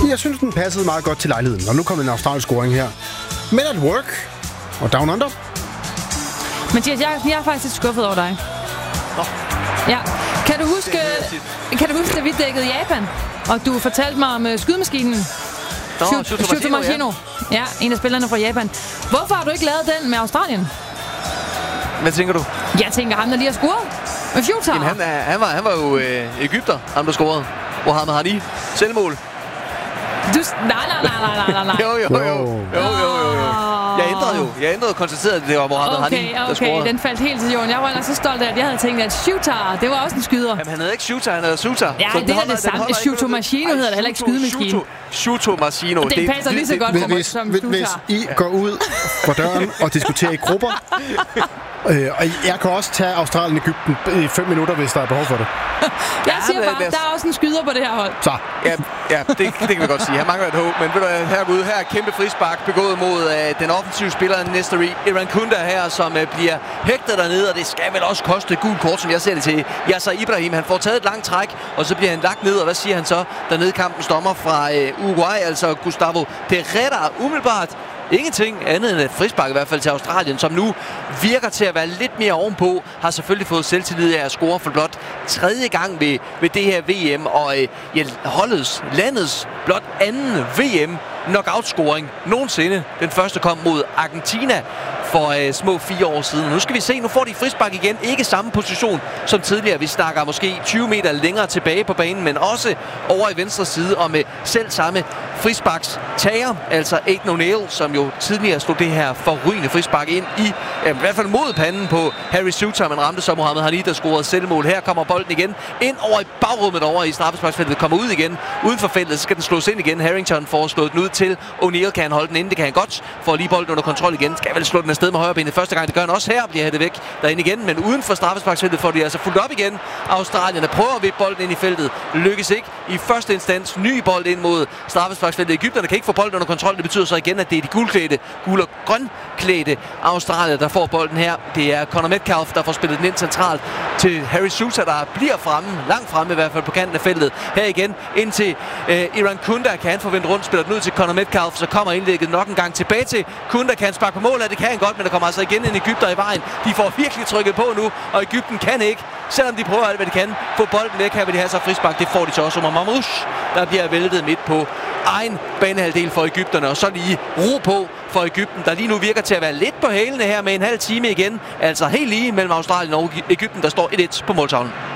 Jeg synes, den passede meget godt til lejligheden. Og nu kommer en australsk scoring her. Men at work. Og down under. Mathias, jeg er faktisk lidt skuffet over dig. Ja. Kan du huske, da vi dækkede Japan? Og du fortalte mig om skydemaskinen. Shuto Machino. Ja, en af spillerne fra Japan. Hvorfor har du ikke lavet den med Australien? Hvad tænker du? Jeg tænker, ham der lige har scoret. Med Futar. Jamen, han var jo Egypter, ham der scorede. Mohamed Hani. Selvmål. Nej. Jo. Jeg ændrede konstateret, at det var Mohamed Hani, der scorede. Okay, den faldt helt til jorden. Jeg var ellers så stolt af, at jeg havde tænkt, at Shutar, det var også en skyder. Jamen, han havde ikke Shutar, han havde Sutar. Ja, det er det samme. Shuto Machino hedder det heller ikke skydemaskine. Shuto Machino. Det passer lige så godt som Futar. Hvis I går ud for døren og diskuterer i grupper, og jeg kan også tage Australien-Egypten i 5 minutter, hvis der er behov for det. Jeg siger bare, der er også en skyder på det her hold. Så. Ja, det kan vi godt sige. Han mangler et håb, men ved du, her er kæmpe frispark begået mod den offensive spiller Nestori Irankunda her, som bliver hægtet dernede, og det skal vel også koste et gult kort, som jeg ser det til. Yasser Ibrahim, han får taget et langt træk, og så bliver han lagt ned, og hvad siger han så dernede? Kampens dommer fra Uruguay, altså Gustavo Pereira, umiddelbart ingenting andet end et frispark i hvert fald til Australien, som nu virker til at være lidt mere ovenpå, har selvfølgelig fået selvtillid af at score for blot 3. gang ved det her VM, og landets blot anden VM knockout-scoring nogensinde. Den første kom mod Argentina for små 4 år siden. Nu skal vi se, nu får de frispark igen. Ikke samme position som tidligere. Vi snakker måske 20 meter længere tilbage på banen, men også over i venstre side og med selv samme frisparkstager, altså Aiden O'Neill, som jo tidligere slog det her forrygende frispark ind i hvert fald mod panden på Harry Suter, men ramte så Mohamed Hani, der scorede selvmål. Her kommer bolden igen ind over i bagrummet over i straffesparksfeltet, kommer ud igen uden for feltet, så skal den slås ind igen. Harrington får slået den ud til O'Neill. Kan han holde den inde? Det kan han godt. Får lige bolden under kontrol igen. Skal vel slå den afsted med højre benet første gang. Det gør han også her. Bliver hættet væk derinde igen. Men uden for straffesparksfeltet får de altså fuldt op igen. Australierne prøver at vippe bolden ind i feltet. Lykkes ikke. I første instans ny bold ind mod straffesparksfeltet. Egypterne kan ikke få bolden under kontrol. Det betyder så igen, at det er de gul- og grønklædte australier, der får bolden her. Det er Connor Metcalf, der får spillet den ind centralt til Harry Suter, der bliver fremme. Langt fremme i hvert fald på kanten af feltet. Her igen ind til Irankunda. Kan han forvente rundt, spiller den ud til Connor Metcalf, så kommer indlægget nok en gang tilbage til Kunda. Kan han sparke på mål? Det kan han godt, men der kommer altså igen en Egypter i vejen. De får virkelig trykket på nu, og Egypten kan ikke, selvom de prøver alt, hvad de kan, få bolden væk. Her vil de have så frispark. Det får de så også. Omar Mamouche, der bliver væltet midt på egen banehalvdel for Egypterne, og så lige ro på for Egypten, der lige nu virker til at være lidt på hælene her med en halv time igen. Altså helt lige mellem Australien og Egypten, der står 1-1 på måltavlen.